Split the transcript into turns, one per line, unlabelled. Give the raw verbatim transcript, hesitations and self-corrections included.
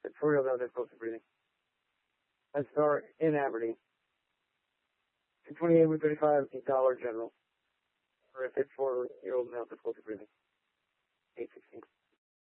At four-year-old male difficulty breathing. Let's start in Aberdeen. twenty-eight with thirty-five, Dollar General. For a fifty-four-year-old male difficulty breathing. eight sixteen.